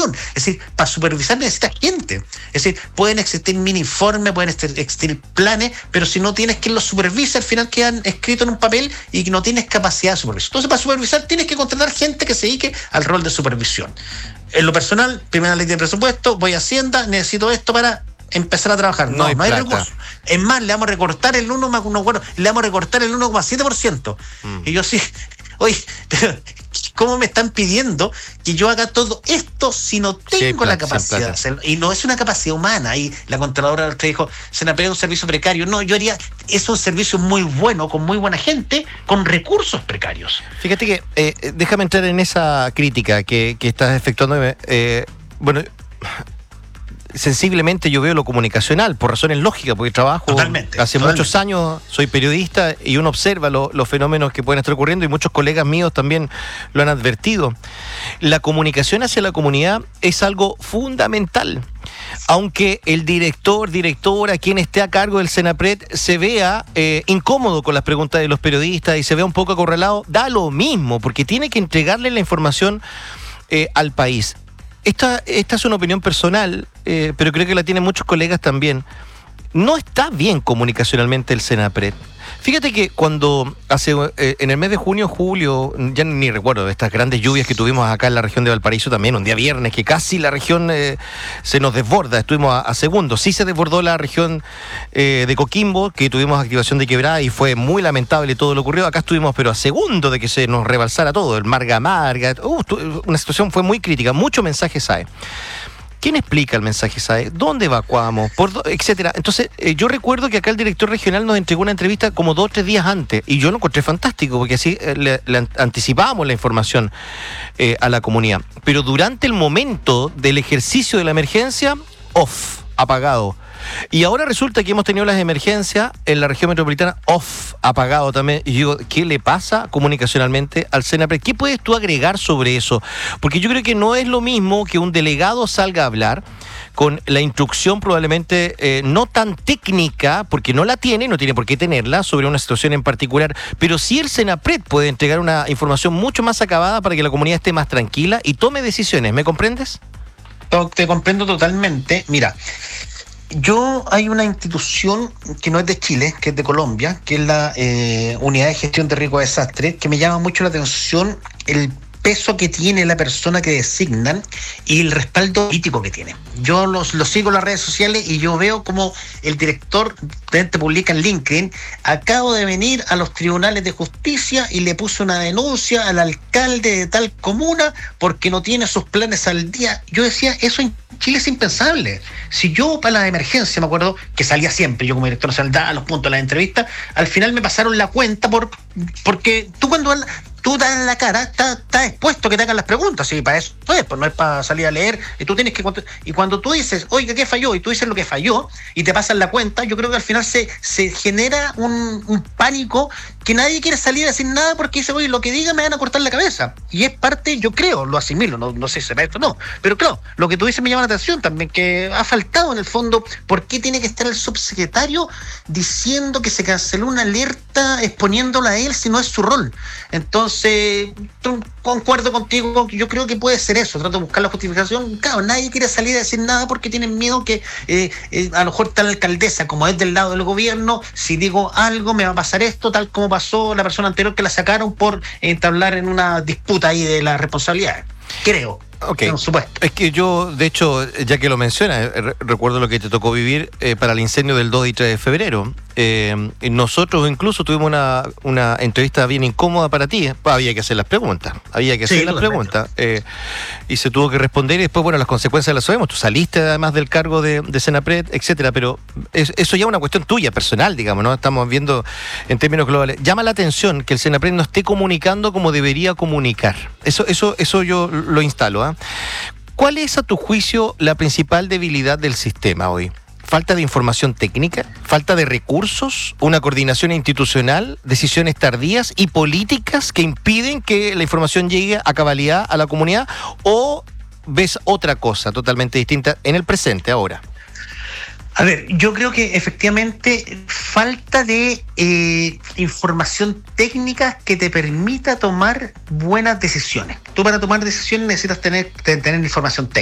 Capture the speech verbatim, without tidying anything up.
supervisión. Es decir, para supervisar necesitas gente. Es decir, pueden existir mini informes, pueden existir planes, pero si no tienes quien los supervise, al final quedan escritos en un papel y no tienes capacidad de supervisión. Entonces, para supervisar tienes que contratar gente que se dedique al rol de supervisión. En lo personal, primera ley de presupuesto, voy a Hacienda, necesito esto para empezar a trabajar. No, no hay, no hay recursos. Es más, le vamos a recortar el uno más uno, bueno, le vamos a recortar el uno coma siete por ciento. Mm. Y yo sí, oye, pero ¿cómo me están pidiendo que yo haga todo esto si no tengo sí, la capacidad de hacerlo? Y no es una capacidad humana. Y la Contralora te dijo, Senapred es un servicio precario. No, yo haría, es un servicio muy bueno, con muy buena gente, con recursos precarios. Fíjate que, eh, déjame entrar en esa crítica que, que estás efectuando. Eh, bueno... Sensiblemente yo veo lo comunicacional, por razones lógicas, porque trabajo totalmente, hace totalmente. muchos años, soy periodista y uno observa lo, los fenómenos que pueden estar ocurriendo y muchos colegas míos también lo han advertido. La comunicación hacia la comunidad es algo fundamental. Aunque el director, directora, quien esté a cargo del Senapred se vea eh, incómodo con las preguntas de los periodistas y se vea un poco acorralado, da lo mismo, porque tiene que entregarle la información eh, al país. Esta, esta es una opinión personal, eh, pero creo que la tienen muchos colegas también. No está bien comunicacionalmente el Senapred. Fíjate que cuando hace eh, en el mes de junio, julio, ya ni recuerdo, de estas grandes lluvias que tuvimos acá en la región de Valparaíso también, un día viernes, que casi la región eh, se nos desborda, estuvimos a, a segundos. Sí se desbordó la región eh, de Coquimbo, que tuvimos activación de quebrada y fue muy lamentable todo lo ocurrido. Acá estuvimos, pero a segundos de que se nos rebalsara todo, el Marga Marga, uh, una situación fue muy crítica, muchos mensajes hay. ¿Quién explica el mensaje S A E? ¿Dónde evacuamos? Por do, etcétera. Entonces, eh, yo recuerdo que acá el director regional nos entregó una entrevista como dos o tres días antes, y yo lo encontré fantástico, porque así eh, le, le anticipábamos la información eh, a la comunidad. Pero durante el momento del ejercicio de la emergencia, off, apagado. Y ahora resulta que hemos tenido las emergencias en la región metropolitana, off, apagado también. Y yo digo, ¿qué le pasa comunicacionalmente al Senapred? ¿Qué puedes tú agregar sobre eso? Porque yo creo que no es lo mismo que un delegado salga a hablar con la instrucción probablemente eh, no tan técnica, porque no la tiene, no tiene por qué tenerla, sobre una situación en particular, pero sí el Senapred puede entregar una información mucho más acabada para que la comunidad esté más tranquila y tome decisiones. ¿Me comprendes? Te comprendo totalmente. Mira, yo hay una institución que no es de Chile, que es de Colombia, que es la eh, Unidad de Gestión de Riesgo de Desastre, que me llama mucho la atención el peso que tiene la persona que designan y el respaldo político que tiene. Yo los, los sigo en las redes sociales y yo veo como el director te publica en LinkedIn: acabo de venir a los tribunales de justicia y le puse una denuncia al alcalde de tal comuna porque no tiene sus planes al día. Yo decía, eso en Chile es impensable. Si yo para la emergencia, me acuerdo que salía siempre, yo como director nacional daba los puntos de las entrevistas, al final me pasaron la cuenta por porque tú cuando tú das en la cara, estás está expuesto que te hagan las preguntas, y para eso es, pues no es para salir a leer, y tú tienes que, y cuando tú dices, oiga, ¿qué falló? Y tú dices lo que falló, y te pasan la cuenta, yo creo que al final se, se genera un, un pánico que nadie quiere salir a decir nada porque dice, oye, lo que diga me van a cortar la cabeza, y es parte, yo creo, lo asimilo, no, no sé si será esto o no, pero claro, lo que tú dices me llama la atención también, que ha faltado en el fondo, ¿por qué tiene que estar el subsecretario diciendo que se canceló una alerta exponiéndola a él si no es su rol? Entonces, concuerdo contigo, yo creo que puede ser eso, trato de buscar la justificación. Claro, nadie quiere salir a decir nada porque tienen miedo que eh, eh, a lo mejor está la alcaldesa, como es del lado del gobierno, si digo algo me va a pasar esto, tal como pasó la persona anterior que la sacaron por entablar en una disputa ahí de las responsabilidades. Creo. Okay. No, es que yo, de hecho, ya que lo mencionas, re- recuerdo lo que te tocó vivir eh, para el incendio del dos y tres de febrero. Eh, nosotros incluso tuvimos una, una entrevista bien incómoda para ti. Pues había que hacer las preguntas, había que hacer sí, las preguntas. Eh, y se tuvo que responder y después, bueno, las consecuencias las sabemos. Tú saliste además del cargo de, de Senapred, etcétera, pero es, eso ya es una cuestión tuya, personal, digamos, ¿no? Estamos viendo en términos globales. Llama la atención que el Senapred no esté comunicando como debería comunicar. Eso, eso, eso yo lo instalo, ¿ah? ¿eh? ¿Cuál es, a tu juicio, la principal debilidad del sistema hoy? ¿Falta de información técnica? ¿Falta de recursos? ¿Una coordinación institucional? ¿Decisiones tardías y políticas que impiden que la información llegue a cabalidad a la comunidad? ¿O ves otra cosa totalmente distinta en el presente ahora? A ver, yo creo que efectivamente falta de eh, información técnica que te permita tomar buenas decisiones. Tú para tomar decisiones necesitas tener, tener información técnica.